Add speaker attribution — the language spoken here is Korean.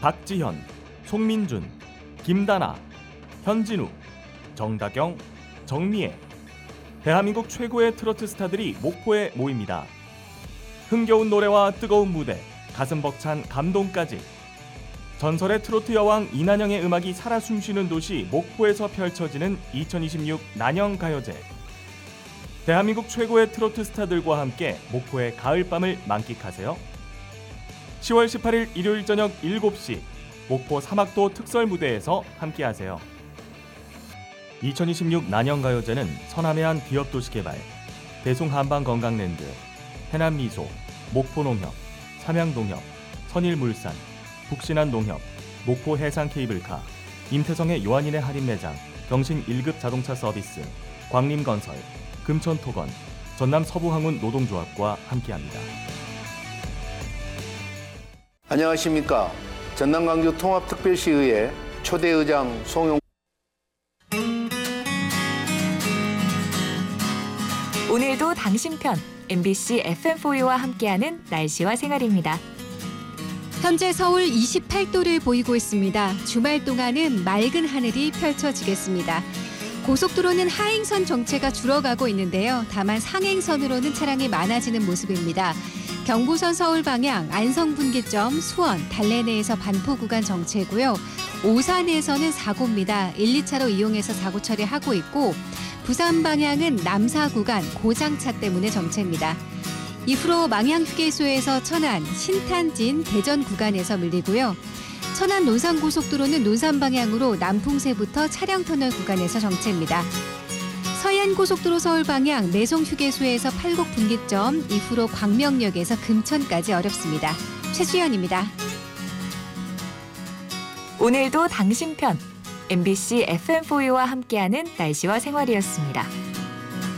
Speaker 1: 박지현, 송민준, 김다나, 현진우, 정다경, 정미애. 대한민국 최고의 트로트 스타들이 목포에 모입니다. 흥겨운 노래와 뜨거운 무대, 가슴 벅찬 감동까지. 전설의 트로트 여왕 이난영의 음악이 살아 숨쉬는 도시 목포에서 펼쳐지는 2026 난영가요제. 대한민국 최고의 트로트 스타들과 함께 목포의 가을밤을 만끽하세요. 10월 18일 일요일 저녁 7시 목포 사막도 특설 무대에서 함께하세요. 2026 난영가요제는 서남해안 기업도시개발, 대송한방건강랜드, 해남미소, 목포농협, 삼양농협, 선일물산, 북신한농협, 목포해상케이블카, 임태성의 요한인의 할인매장, 경신 1급 자동차 서비스, 광림건설, 금천토건, 전남 서부항운 노동조합과 함께합니다.
Speaker 2: 안녕하십니까. 전남광주 통합특별시의회 초대의장 송용.
Speaker 3: 오늘도 당신 편 MBC FM4U와 함께하는 날씨와 생활입니다.
Speaker 4: 현재 서울 28도를 보이고 있습니다. 주말 동안은 맑은 하늘이 펼쳐지겠습니다. 고속도로는 하행선 정체가 줄어가고 있는데요. 다만 상행선으로는 차량이 많아지는 모습입니다. 경부선 서울 방향 안성분기점 수원 달래내에서 반포 구간 정체고요. 오산에서는 사고입니다. 1, 2차로 이용해서 사고 처리하고 있고 부산 방향은 남사 구간 고장차 때문에 정체입니다. 이후로 망향휴게소에서 천안, 신탄진, 대전 구간에서 밀리고요. 천안 논산고속도로는 논산 방향으로 남풍세부터 차량터널 구간에서 정체입니다. 서해안고속도로 서울 방향 매송휴게소에서 팔곡 분기점, 이후로 광명역에서 금천까지 어렵습니다. 최수연입니다.
Speaker 3: 오늘도 당신 편 MBC FM4U와 함께하는 날씨와 생활이었습니다.